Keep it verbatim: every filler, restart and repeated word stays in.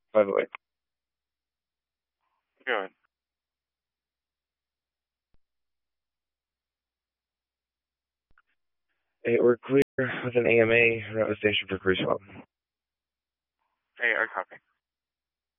By the way. Go ahead. Hey, we're clear with an A M A around the station for Cruisewell. Hey, I copy.